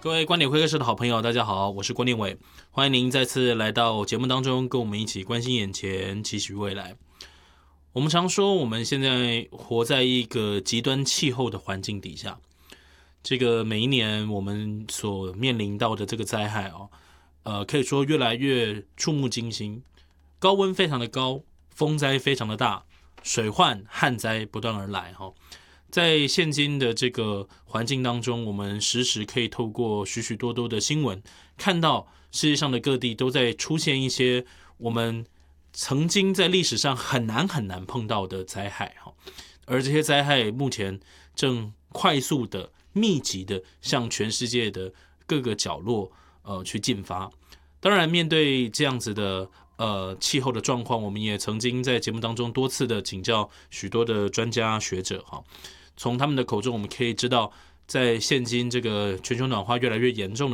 各位观点会客室的好朋友，大家好，我是郭念伟，欢迎您再次来到节目当中，跟我们一起关心眼前，期许未来。我们常说，我们现在活在一个极端气候的环境底下，这个每一年我们所面临到的这个灾害可以说越来越触目惊心，高温非常的高，风灾非常的大，水患、旱灾不断而来在现今的这个环境当中，我们时时可以透过许许多多的新闻，看到世界上的各地都在出现一些我们曾经在历史上很难碰到的灾害而这些灾害目前正快速的、密集的向全世界的各个角落去进发。当然，面对这样子的气候的状况，我们也曾经在节目当中多次的请教许多的专家学者从他们的口中，我们可以知道，在现今这个全球暖化越来越严重的